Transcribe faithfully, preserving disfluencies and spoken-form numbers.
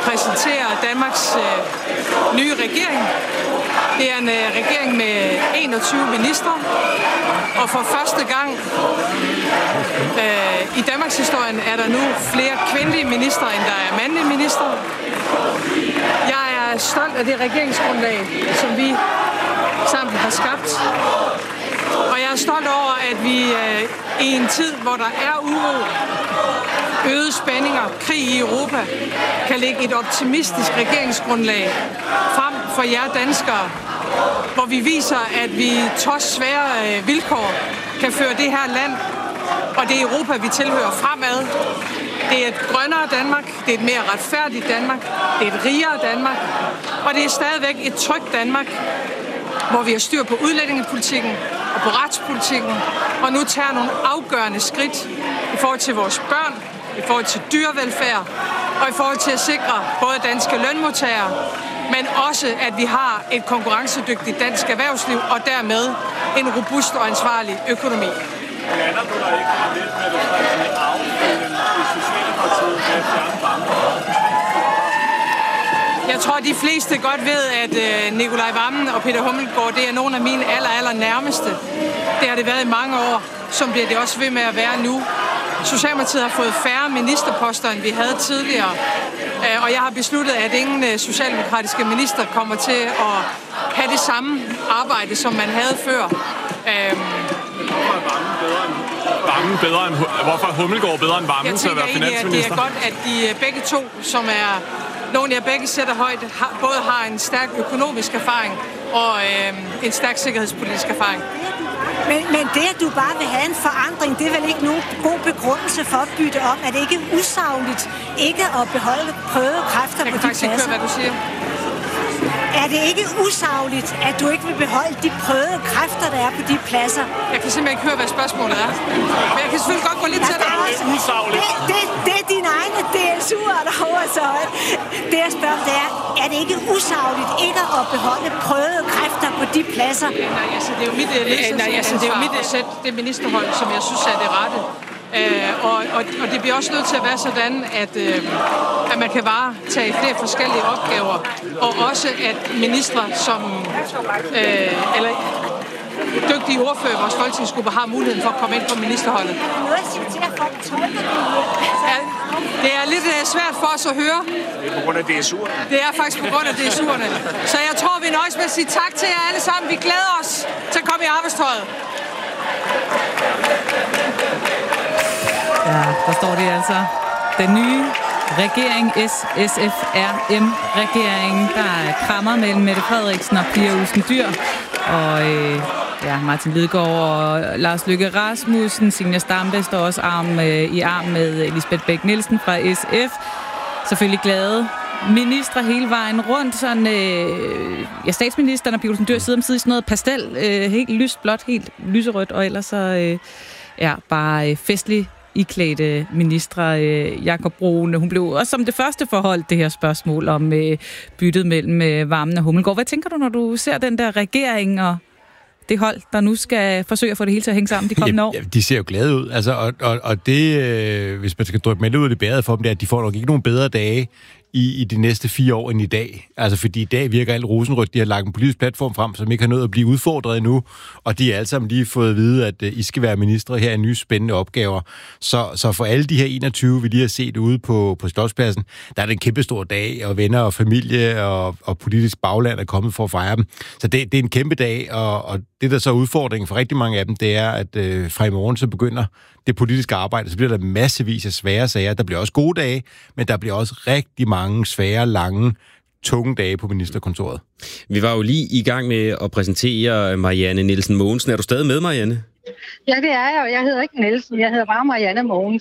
præsentere Danmarks øh, nye regering. Det er en øh, regering med enogtyve ministre, og for første gang øh, i Danmarks historien er der nu flere kvindelige ministre, end der er mandlige ministre. Jeg er stolt af det regeringsgrundlag, som vi sammen har skabt. Og jeg er stolt over, at vi øh, i en tid, hvor der er uro, øgede spændinger, krig i Europa, kan lægge et optimistisk regeringsgrundlag frem for jer danskere, hvor vi viser, at vi trods svære øh, vilkår kan føre det her land og det Europa, vi tilhører, fremad. Det er et grønnere Danmark, det er et mere retfærdigt Danmark, det er et rigere Danmark, og det er stadigvæk et trygt Danmark, hvor vi har styr på udlændingepolitikken og på retspolitikken, og nu tager nogle afgørende skridt i forhold til vores børn, i forhold til dyrevelfærd og i forhold til at sikre både danske lønmodtagere, men også at vi har et konkurrencedygtigt dansk erhvervsliv og dermed en robust og ansvarlig økonomi. Lander du der ikke lidt med det sådan aftalen i Socialdemokratiet med at fjerne banker? Jeg tror, at de fleste godt ved, at øh, Nicolai Wammen og Peter Hummelgaard, det er nogle af mine aller, aller nærmeste. Det har det været i mange år, som bliver det også ved med at være nu. Socialdemokratiet har fået færre ministerposter, end vi havde tidligere. Og jeg har besluttet, at ingen socialdemokratiske minister kommer til at have det samme arbejde, som man havde før. Hvorfor er Wammen bedre end, hvorfor er Hummelgaard bedre end Wammen til at være finansminister? Det er godt, at de begge to, som er nogle jeg begge sætter højt, har, både har en stærk økonomisk erfaring og øh, en stærk sikkerhedspolitisk erfaring. Men, men det, at du bare vil have en forandring, det er vel ikke nogen god begrundelse for at bytte om? Er det ikke usagligt ikke at beholde prøvekræfter på de pladser? Jeg kan faktisk ikke høre, hvad du siger. Er det ikke usagligt, at du ikke vil beholde de prøvede kræfter, der er på de pladser? Jeg kan simpelthen ikke høre, hvad spørgsmålet er. Men jeg kan selvfølgelig godt gå lidt til dig. Det er usagligt. Det, det, det er dine egne D S U'er derovre, så det jeg spørger om, det er, er det ikke usagligt ikke at beholde prøvede kræfter på de pladser? Nej, altså det er jo mit ledsansvar det er jo mit at sætte det ministerhold, som jeg synes er det rette. Uh, og, og, og det bliver også nødt til at være sådan, at, uh, at man kan varetage flere forskellige opgaver, og også at ministre som uh, eller dygtige ordfører i vores folketingsgruppe har muligheden for at komme ind på ministerholdet. Ja, det er lidt uh, svært for os at høre. Det er på grund af D S U'erne. Det er faktisk på grund af D S U'erne. Så jeg tror, vi nøjes med at sige tak til jer alle sammen. Vi glæder os til at komme i arbejdstøjet. Ja, der står det altså. Den nye regering, S F R M-regeringen, der er krammer mellem Mette Frederiksen og Pia Olsen Dyhr. Og øh, ja, Martin Lidegaard og Lars Løkke Rasmussen, Zenia Stampe står også arm øh, i arm med Lisbeth Bech-Nielsen fra S F. Selvfølgelig glade ministre hele vejen rundt. Sådan, øh, ja, statsministeren og Pia Olsen Dyhr sidder om side i sådan noget pastel. Øh, helt lyst blåt, helt lyserødt, og ellers så øh, ja, bare øh, festlig iklædte ministre. øh, Jakob Brun, hun blev også som det første forholdt det her spørgsmål om øh, byttet mellem øh, Wammen og Hummelgaard. Hvad tænker du, når du ser den der regering og det hold, der nu skal forsøge at få det hele til at hænge sammen de kommende år? Ja, de ser jo glade ud. Altså, og, og, og det, øh, hvis man skal dryppe med ud af det bæret for dem, det er, at de får nok ikke nogen bedre dage i, i de næste fire år end i dag. Altså, fordi i dag virker alt rosenrødt. De har lagt en politisk platform frem, som ikke har nået at blive udfordret endnu, og de er alle sammen lige fået at vide, at uh, I skal være ministre her i nye spændende opgaver. Så, så for alle de her enogtyve, vi lige har set ude på, på Slotspladsen, der er det en kæmpe stor dag, og venner og familie og, og politisk bagland er kommet for at fejre dem. Så det, det er en kæmpe dag, og, og det, der så er udfordringen for rigtig mange af dem, det er, at øh, fra i morgen så begynder det politiske arbejde, så bliver der massevis af svære sager. Der bliver også gode dage, men der bliver også rigtig mange svære, lange, tunge dage på ministerkontoret. Vi var jo lige i gang med at præsentere Marianne Nielsen Mogensen. Er du stadig med, Marianne? Ja, det er jeg, og jeg hedder ikke Nielsen. Jeg hedder bare Marianne Mogensen.